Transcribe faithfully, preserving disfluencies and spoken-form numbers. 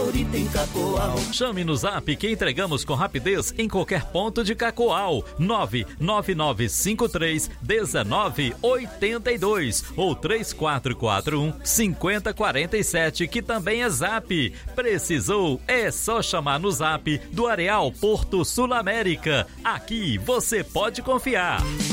favorita em Cacoal. Chame no Zap que entregamos com rapidez em qualquer ponto de Cacoal. nove nove nove cinco três um nove oito dois ou três quatro quatro um cinco zero quatro sete, que também é Zap. Precisou? É só chamar no Zap do Areal Porto Sul América. Aqui você pode confiar.